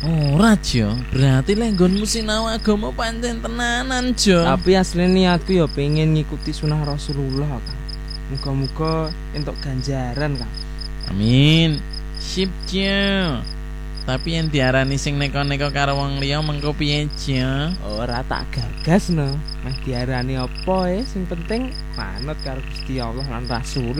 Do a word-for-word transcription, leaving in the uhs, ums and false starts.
Ora Jo, berarti lek nggonmu sinau agama pancen tenanan Jo. Tapi asli niatku ya pengen ngikuti sunah Rasulullah Kang. Muga-muga entuk ganjaran Kang. Amin. Sip Jo. Tapi yang diarani sing neko-neko karo wong liya mengko piye Jo? Ora tak gagas no. Meh diarani apa ya, sing penting manut karo Gusti Allah lan Rasul.